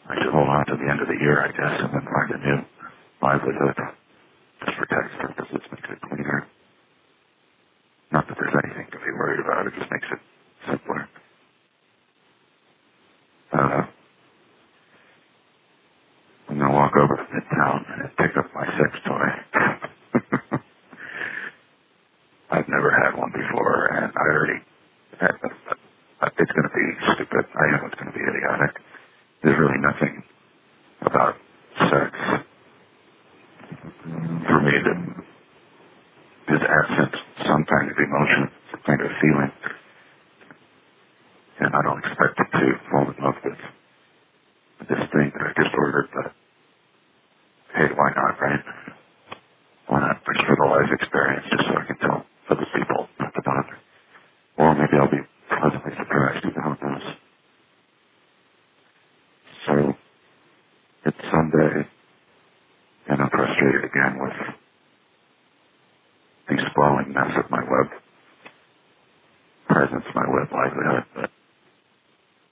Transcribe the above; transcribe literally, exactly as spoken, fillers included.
I should hold on to the end of the year, I guess, and then find a new livelihood. Just for tax purposes, makes it cleaner. Not that there's anything to be worried about, it just makes it simpler. Uh, I'm going to walk over to Midtown and pick up my sex toy. I've never had one before, and I already had them, but it's going to be stupid. I know it's going to be idiotic. There's really nothing about sex for me that is absent some kind of emotion, some kind of feeling, and I don't expect it to fall in love with this thing that I just ordered, but hey, why not, right? Why not? Just for the life experience, just so I can tell other people not to bother. Or maybe I'll be pleasantly surprised, who knows. So, it's Sunday, and I'm frustrated again with these swelling